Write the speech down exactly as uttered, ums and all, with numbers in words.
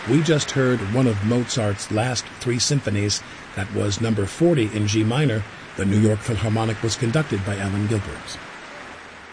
We just heard one of Mozart's last three symphonies. That was number forty in G minor. The New York Philharmonic was conducted by Alan Gilbert.